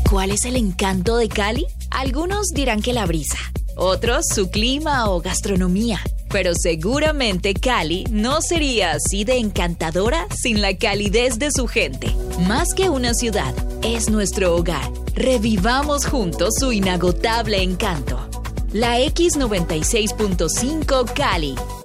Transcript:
¿Cuál es el encanto de Cali? Algunos dirán que la brisa, otros su clima o gastronomía. Pero seguramente Cali no sería así de encantadora sin la calidez de su gente. Más que una ciudad, es nuestro hogar. Revivamos juntos su inagotable encanto. La X96.5 Cali.